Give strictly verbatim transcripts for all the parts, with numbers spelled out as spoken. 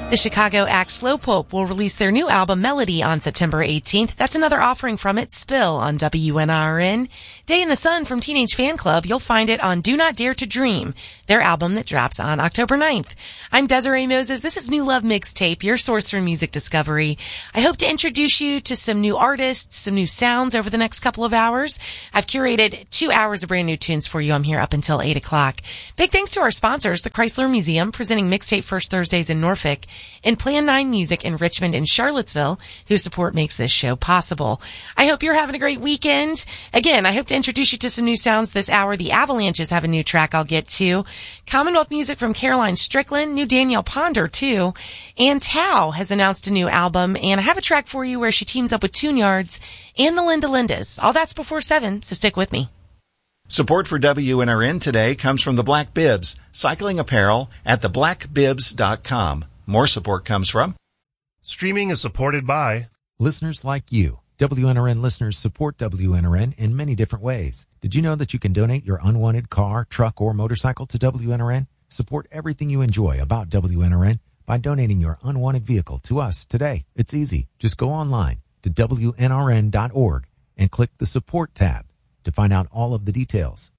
The Chicago act Slowpoke will release their new album Melody on September eighteenth. That's another offering from it, Spill, on W N R N. Day in the Sun from Teenage Fan Club, you'll find it on Do Not Dare to Dream, their album that drops on October ninth. I'm Desiree Moses. This is New Love Mixtape, your source for music discovery. I hope to introduce you to some new artists, some new sounds over the next couple of hours. I've curated two hours of brand new tunes for you. I'm here up until eight o'clock. Big thanks to our sponsors, the Chrysler Museum, presenting Mixtape First Thursdays in Norfolk, and Plan nine Music in Richmond and Charlottesville, whose support makes this show possible. I hope you're having a great weekend. Again, I hope to introduce you to some new sounds this hour. The Avalanches have a new track I'll get to. Commonwealth music from Caroline Strickland, new Danielle Ponder too. And Tao has announced a new album, and I have a track for you where she teams up with Tune Yards and the Linda Lindas. All that's before seven, so stick with me. Support for W N R N today comes from the Black Bibs, cycling apparel at the black bibs dot com. More support comes from Streaming is supported by listeners like you. W N R N listeners support W N R N in many different ways. Did you know that you can donate your unwanted car, truck, or motorcycle to W N R N? Support everything you enjoy about W N R N by donating your unwanted vehicle to us today. It's easy. Just go online to W N R N dot org and click the support tab to find out all of the details.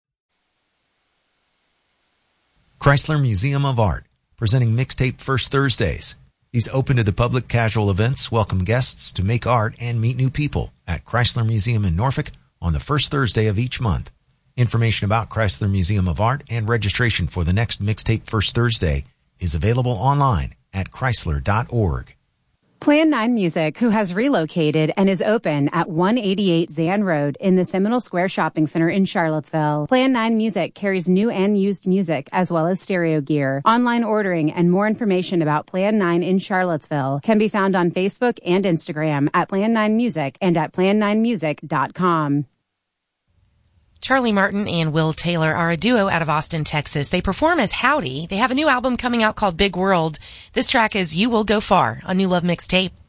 Chrysler Museum of Art, presenting Mixtape First Thursdays. These open to the public casual events welcome guests to make art and meet new people at Chrysler Museum in Norfolk on the first Thursday of each month. Information about Chrysler Museum of Art and registration for the next Mixtape First Thursday is available online at chrysler dot org. Plan nine Music, who has relocated and is open at one eighty-eight Zan Road in the Seminole Square Shopping Center in Charlottesville. Plan nine Music carries new and used music as well as stereo gear. Online ordering and more information about Plan nine in Charlottesville can be found on Facebook and Instagram at Plan nine Music and at plan nine music dot com. Charlie Martin and Will Taylor are a duo out of Austin, Texas. They perform as Howdy. They have a new album coming out called Big World. This track is You Will Go Far, a New Love Mixtape.